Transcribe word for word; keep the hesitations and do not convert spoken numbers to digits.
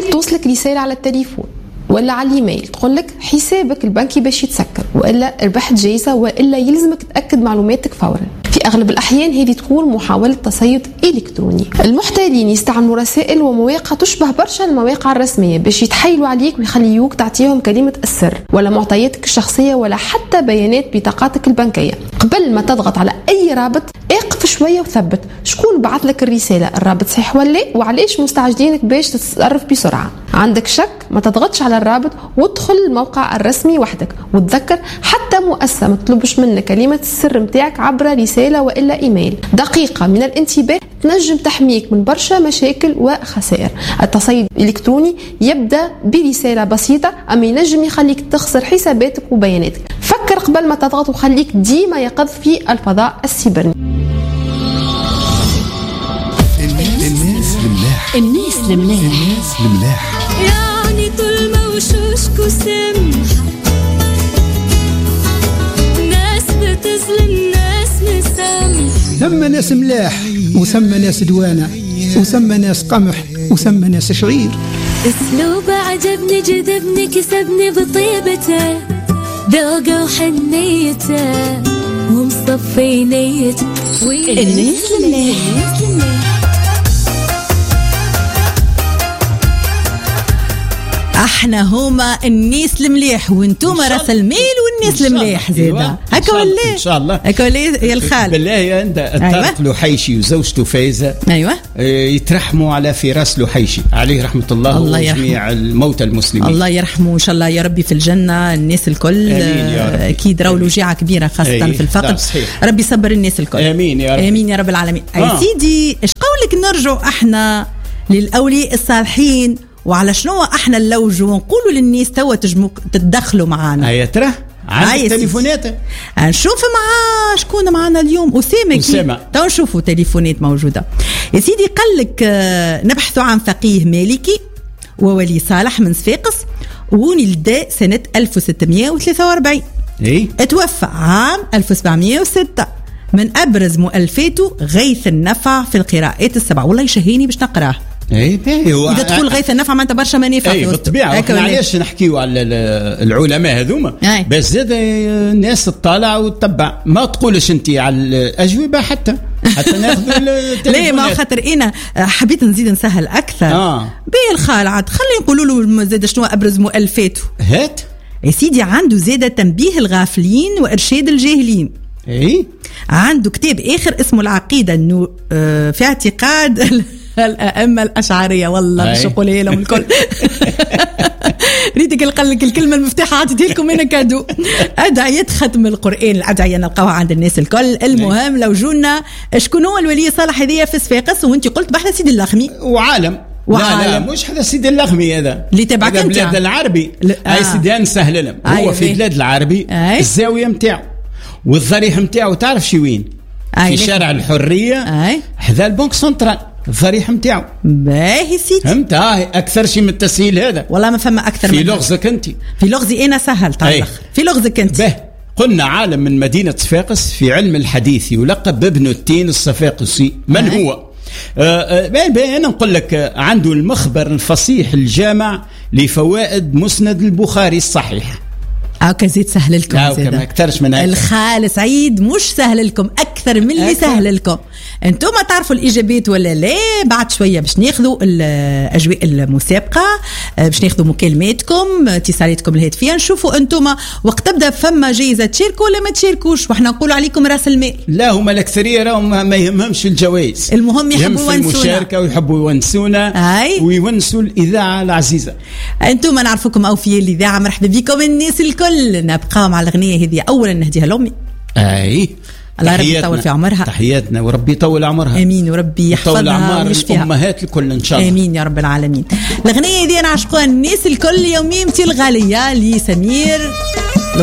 توصلك رسالة على التليفون ولا على الايميل تقول لك حسابك البنكي باش يتسكر، والا ربحت جايزه، والا يلزمك تاكد معلوماتك فورا. في اغلب الاحيان هذه تكون محاوله تصيد الكتروني. المحتالين يستعملوا رسائل ومواقع تشبه برشا المواقع الرسميه باش يتحايلوا عليك ويخليوك تعطيهم كلمه السر ولا معطياتك الشخصيه ولا حتى بيانات بطاقاتك البنكيه. قبل ما تضغط على اي رابط اقف شويه وثبت شكون بعث لك الرساله، الرابط صحيح ولا وعلاش مستعجلينك باش تتصرف بسرعه. عندك شك ما تضغطش على الرابط وادخل الموقع الرسمي وحدك، وتذكر حتى مؤسسه ما تطلبش منك كلمه السر نتاعك عبر رساله والا ايميل. دقيقه من الانتباه تنجم تحميك من برشا مشاكل وخسائر. التصيد الالكتروني يبدا برساله بسيطه اما ينجم يخليك تخسر حساباتك وبياناتك. فكر قبل ما تضغط وخليك ديما يقظ في الفضاء السيبرني. الناس الملاح الناس الملاح الناس الملاح يعني طول ما وشوشك وسمحة ناس بتظلم ناس مسامحة. ثم ناس ملاح وثم ناس دوانة وثم ناس قمح وثم ناس شعير. اسلوب عجبني جذبني كسبني بطيبته ذوقه وحنيته ومصفي نيته. الناس الملاح احنا هما الناس المليح وانتوما راس الميل والناس المليح زيدا. هكا ولا ان شاء الله هكا ولا يا الخال بالله. انت الطارق لحيشي وزوجته فايزه ايوه يترحموا على فراس لحيشي عليه رحمه الله, الله وجميع الموتى المسلمين. الله يرحمه ان شاء الله يا ربي في الجنه. الناس الكل اكيد راهو وجيعه كبيره خاصه أيه. في الفقر ربي يصبر الناس الكل. امين يا رب. امين يا رب العالمين. آه. يا سيدي ايش قولك نرجعوا احنا للاولياء الصالحين وعلى شنو احنا نلوجوا ونقولوا للناس توا تجموا تتدخلوا معانا. هيا ترى عندك تليفونات نشوف مع شكون معنا اليوم. أسامة أسامة تو نشوفوا تليفونات موجودة يا سيدي. قال لك نبحثوا عن فقيه مالكي وولي صالح من صفاقس ولد سنة ألف وستمائة وثلاثة وأربعين. إيه؟ توفى عام ألف وسبعمائة وستة. من أبرز مؤلفاته غيث النفع في القراءات السبع. والله يشهيني باش نقراه. ايه اذا تقول غيث النفع ما انت برشا منافع. ايه بالطبيعه. احنا علاش نحكيو على العلماء هذوما بس زاد الناس تطالع وتتبع. ما تقولش انت على الاجوبه حتى حتى ناخذ ليه ما خاطر انا حبيت نزيد نسهل اكثر. اه بيه الخال عاد خلي نقولوا له زاد شنو ابرز مؤلفاته. هات يا سيدي. عنده زاد تنبيه الغافلين وارشاد الجاهلين. ايه عنده كتاب اخر اسمه العقيده انه في اعتقاد الأئمة الأشعرية. والله مش أقولها لهم الكل. ريتك لك الكلمة المفتاحة عطيتها لكم هنا كادو. أدعية ختم القرآن. الأدعية نلقاها عند الناس الكل. المهم لو جونا شكون هو الولي صالح هذية في صفاقس وانت قلت بحث سيدي اللخمي وعالم. وعالم. لا لا مش هذا سيدي اللخمي هذا اللي تبعك انت بلاد العربي. اي سيدي نسهل لهم. هو في بلاد العربي. أي. الزاوية متاعه والضريح متاعه تعرف شي وين؟ في شارع الحرية حذا البنك سنترال. الضريح متاعو باهي سيدي. فهمت؟ اكثر شيء من التسهيل هذا. والله ما فما اكثر في لغزك انت. في لغزي انا سهل تعرف. في لغزك انت. به قلنا عالم من مدينه صفاقس في علم الحديث يلقب بابن التين الصفاقسي. من أه. هو؟ آه انا نقول لك عنده المخبر الفصيح الجامع لفوائد مسند البخاري الصحيح. هاكا زيد سهل لكم. هاكا ما اكثرش من هكا. الخال سعيد مش سهل لكم اكثر من اللي سهل لكم. انتم ما تعرفوا الاجابات ولا لا؟ بعد شويه باش ناخذوا الاجواء المسابقه، باش ناخذوا مكالماتكم اتصالاتكم الهاتفيه، نشوفوا انتم وقت تبدا فما جائزه تشاركوا ولا ما تشاركوش، واحنا نقولوا عليكم راس المال. لا هما الاكثريه راهم ما يهمهمش الجوائز، المهم يحبوا يونسونا، المشاركه ويحبوا يونسونا ويونسوا الاذاعه العزيزه. انتم نعرفوكم اوفياء الاذاعه، مرحبا بكم الناس الكل. نبقى مع الاغنيه هذه اولا نهديها لامي. اي الله ربي يطول في عمرها. تحياتنا وربي يطول عمرها. امين وربي يحفظها ويشفيها. الامهات الكل ان شاء الله. امين يا رب العالمين. الاغنيه هذه انا عشقوها الناس الكل يومين الغاليه لسمير